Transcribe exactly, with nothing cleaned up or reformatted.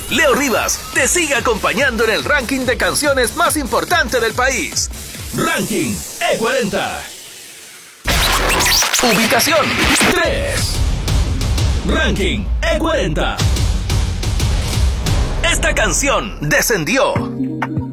Leo Rivas te sigue acompañando en el ranking de canciones más importante del país. Ranking E cuarenta. Ubicación tres. Ranking E cuarenta. Esta canción descendió